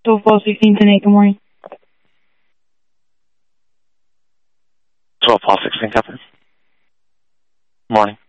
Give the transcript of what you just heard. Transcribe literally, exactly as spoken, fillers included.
twelve past sixteen ten eight, good morning. twelve past sixteen, Captain. Morning.